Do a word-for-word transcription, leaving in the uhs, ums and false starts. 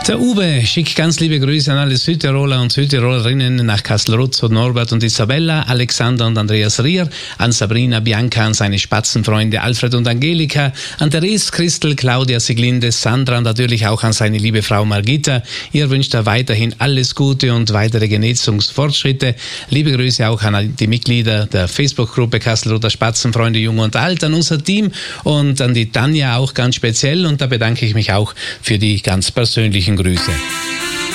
Der Uwe schickt ganz liebe Grüße an alle Südtiroler und Südtirolerinnen nach Kastelrutz und Norbert und Isabella, Alexander und Andreas Rier, an Sabrina, Bianca und seine Spatzenfreunde Alfred und Angelika, an Therese, Christel, Claudia, Siglinde, Sandra und natürlich auch an seine liebe Frau Margita. Ihr wünscht er weiterhin alles Gute und weitere Genesungsfortschritte. Liebe Grüße auch an die Mitglieder der Facebook-Gruppe Kastelruther Spatzenfreunde Jung und Alt, an unser Team und an die Tanja auch ganz speziell, und da bedanke ich mich auch für die ganz persönlichen Grüße.